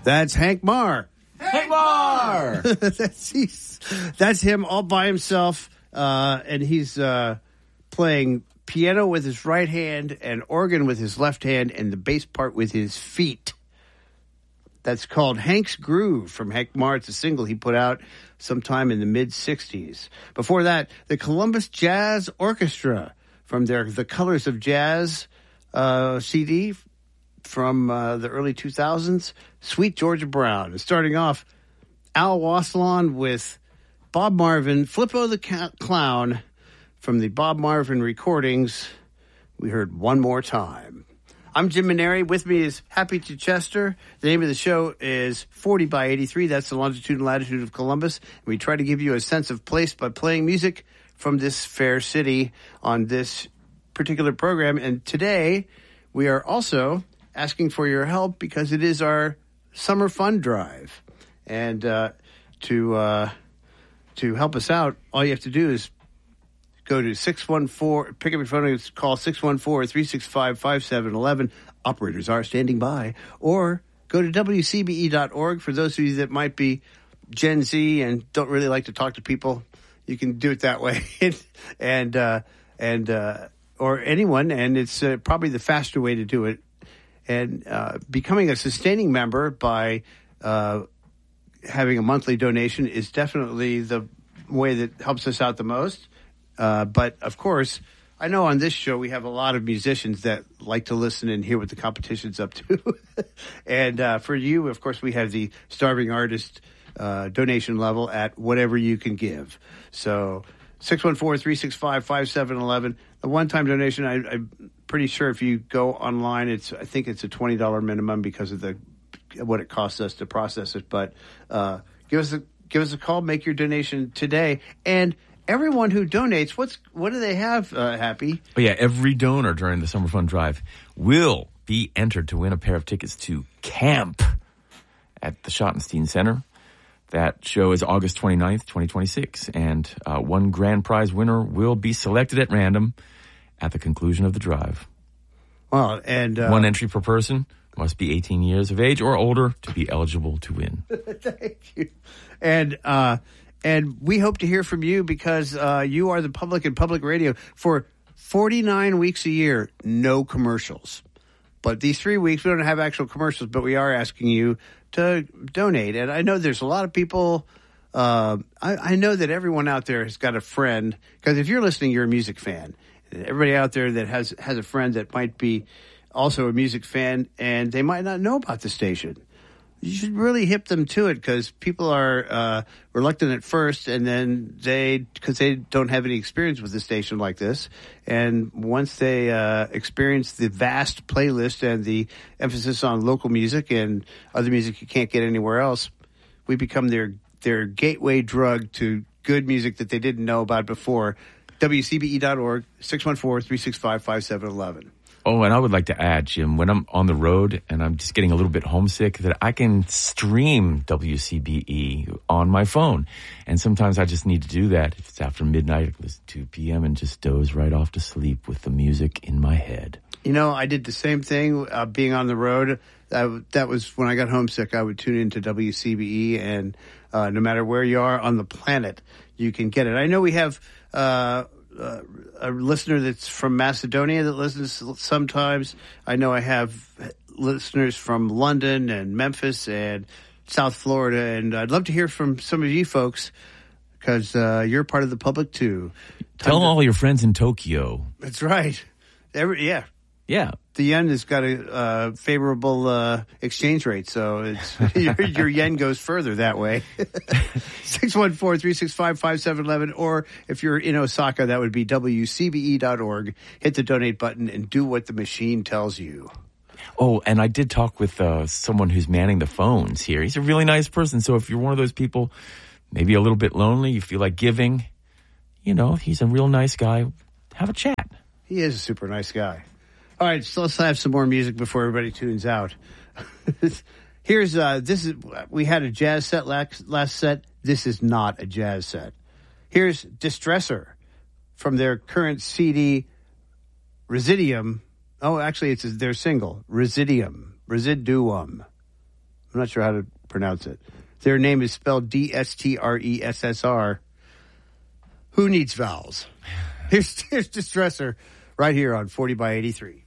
That's Hank Marr. Hank Marr! That's him all by himself, and he's playing piano with his right hand and organ with his left hand and the bass part with his feet. That's called Hank's Groove from Hank Marr. It's a single he put out sometime in the mid-'60s. Before that, the Columbus Jazz Orchestra from their The Colors of Jazz CD from the early 2000s, Sweet Georgia Brown. And starting off, Al Wasselon with Bob Marvin, Flippo the Clown from the Bob Marvin recordings. We heard One More Time. I'm Jim Maneri. With me is Happy Chichester. The name of the show is 40 by 83. That's the longitude and latitude of Columbus. And we try to give you a sense of place by playing music from this fair city on this particular program. And today we are also asking for your help because it is our summer fun drive. And to help us out, all you have to do is go to 614, pick up your phone and call 614-365-5711. Operators are standing by. Or go to WCBE.org. For those of you that might be Gen Z and don't really like to talk to people, you can do it that way. Or anyone, and it's probably the faster way to do it. And becoming a sustaining member by having a monthly donation is definitely the way that helps us out the most. But, of course, I know on this show we have a lot of musicians that like to listen and hear what the competition's up to. And for you, of course, we have the Starving Artist donation level at whatever you can give. So 614-365-5711. The one-time donation, I'm pretty sure if you go online, I think it's a $20 minimum because of what it costs us to process it. But give us a call, make your donation today. And everyone who donates, what do they have, Happy? Oh, yeah, every donor during the Summer Fun Drive will be entered to win a pair of tickets to Camp at the Schottenstein Center. That show is August 29th, 2026, and one grand prize winner will be selected at random at the conclusion of the drive. Well, and one entry per person, must be 18 years of age or older to be eligible to win. Thank you. And we hope to hear from you because you are the public and public radio for 49 weeks a year, no commercials. But these 3 weeks, we don't have actual commercials, but we are asking you to donate. And I know there's a lot of people. I know that everyone out there has got a friend, because if you're listening, you're a music fan. Everybody out there that has a friend that might be also a music fan, and they might not know about the station. You should really hip them to it because people are reluctant at first, and then because they don't have any experience with a station like this. And once they experience the vast playlist and the emphasis on local music and other music you can't get anywhere else, we become their gateway drug to good music that they didn't know about before. WCBE.org, 614-365-5711. Oh, and I would like to add, Jim, when I'm on the road and I'm just getting a little bit homesick, that I can stream WCBE on my phone. And sometimes I just need to do that. If it's after midnight, I can listen to 2 p.m. and just doze right off to sleep with the music in my head. You know, I did the same thing being on the road. That was when I got homesick. I would tune into WCBE, and no matter where you are on the planet, you can get it. I know we have a listener that's from Macedonia that listens sometimes. I know I have listeners from London and Memphis and South Florida, and I'd love to hear from some of you folks because you're part of the public too. Tell all your friends in Tokyo. That's right. Yeah. The yen has got a favorable exchange rate, so your yen goes further that way. 614-365-5711, or if you're in Osaka, that would be WCBE.org. Hit the donate button and do what the machine tells you. Oh, and I did talk with someone who's manning the phones here. He's a really nice person, so if you're one of those people, maybe a little bit lonely, you feel like giving, he's a real nice guy. Have a chat. He is a super nice guy. All right, so let's have some more music before everybody tunes out. We had a jazz set last set. This is not a jazz set. Here's Distressor from their current CD, Residuum. Oh, actually, it's their single, Residuum. I'm not sure how to pronounce it. Their name is spelled Dstressr. Who needs vowels? Here's Distressor right here on 40 by 83.